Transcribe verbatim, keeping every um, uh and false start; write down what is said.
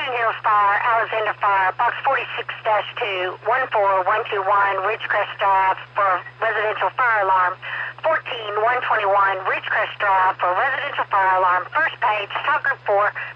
Green Hills Fire, Alexander Fire, box forty-six dash two, one four one two one, Ridgecrest Drive for residential fire alarm. fourteen one twenty-one, Ridgecrest Drive for residential fire alarm. First page, top group four,